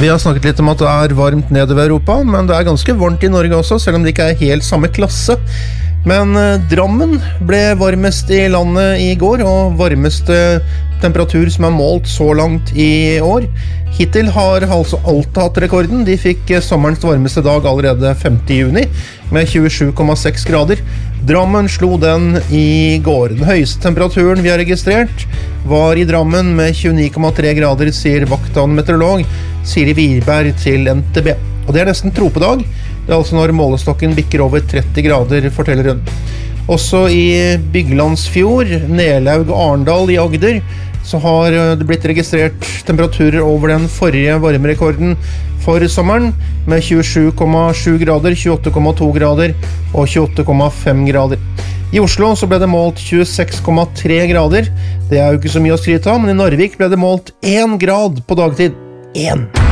Vi har snakket litt om at det varmt nedover Europa, men det ganske varmt I Norge også, selv om det ikke helt samme klasse. Men Drammen ble varmest I landet I går, og varmeste temperatur som målt så langt I år. Hittil har altså Alta hatt rekorden. De fikk sommerens varmeste dag allerede 5. juni, med 27,6 grader. Drammen slo den I går. Den høyeste temperaturen vi har registrert var I Drammen med 29,3 grader, sier vakthavende meteorolog Siri Wirberg til NTB. Og det nesten tropedag. Det altså når målestokken bikker over 30 grader, forteller hun. Også I Byglandsfjord, Nelaug og Arendal I Agder, så har det blitt registrert temperaturer over den forrige varmerekorden for sommeren, med 27,7 grader, 28,2 grader og 28,5 grader. I Oslo så ble det målt 26,3 grader. Det jo ikke så mye å skryte av, men I Narvik ble det målt 1 grad på dagtid. 1!